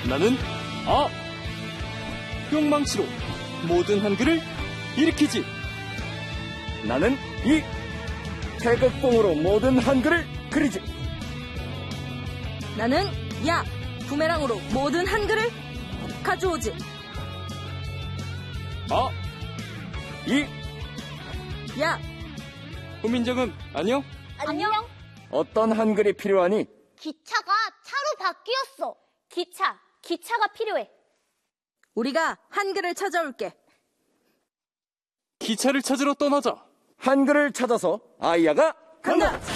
나는 아. 뿅망치로 모든 한글을 일으키지. 나는 이. 태극봉으로 모든 한글을 그리지. 나는 야. 부메랑으로 모든 한글을 가져오지. 아. 이. 야. 후민정음 안녕? 안녕. 어떤 한글이 필요하니? 기차가 차로 바뀌었어. 기차가 필요해. 우리가 한글을 찾아올게. 기차를 찾으러 떠나자. 한글을 찾아서 아이야가 간다.